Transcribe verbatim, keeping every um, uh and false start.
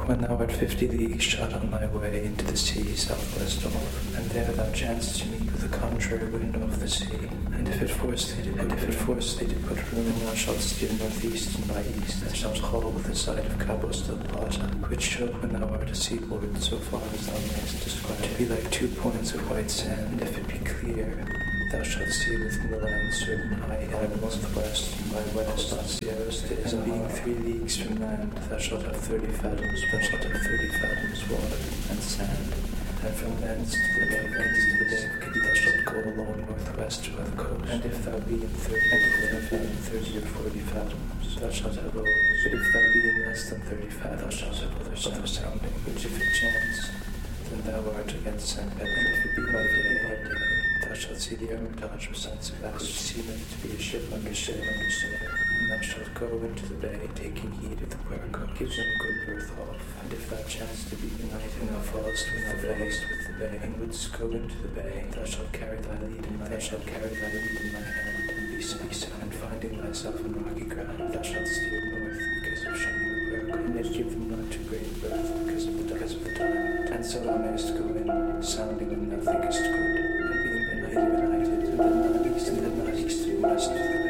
when thou art fifty leagues shot on thy way into the sea southwest of, and there thou chancest to meet with the contrary wind of the sea, and if it force thee to put, if it force thee to put room, thou shalt steer northeast and by east, and shalt haul with the side of Cabos del Plata, which shall, when thou art a seaboard, so far as thou mayest describe, to be like two points of white sand. If it be clear, thou shalt see within the land certain high hill northwest and by west on Sierras de, and being three leagues from land, thou shalt have thirty fathoms, thou shalt have thirty fathoms water and sand. And from thence to the bay of Cadiz, to the bay of Cadiz, thou shalt go along northwest by the coast. And if thou be in thirty, and if thou be in thirty or forty fathoms, thou shalt have others. But if thou be in less than thirty fathoms, thou shalt have other sounding, which if it chance, then thou art against San Pedro. And if it be by day, by day, thou shalt see the Hermitage of San Sebastian, which seemeth to be a ship under sail, under sail. And thou shalt go into the bay, taking heed of the Puerco, give them good berth off. And if thou chance to be united, and thou fallest with the bay, with the bay, and wouldst go into the bay, thou shalt carry thy lead in thy, thou shalt carry thy lead in thy hand, and be safe. And finding thyself in rocky ground, thou shalt steer north because of shining the Puerco, and yet give them not too great berth because of the because of the time. And so thou mayest go in, sounding when thou thinkest good, and being benighted, benighted, and then not east, and then not east and west.